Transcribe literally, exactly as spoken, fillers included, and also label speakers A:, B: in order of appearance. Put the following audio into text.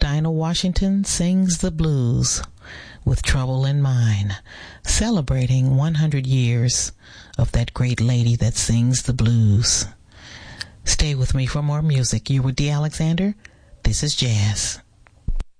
A: Dinah Washington sings the blues with Trouble in Mind, celebrating one hundred years of that great lady that sings the blues. Stay with me for more music. You were D. Alexander. This is Jazz.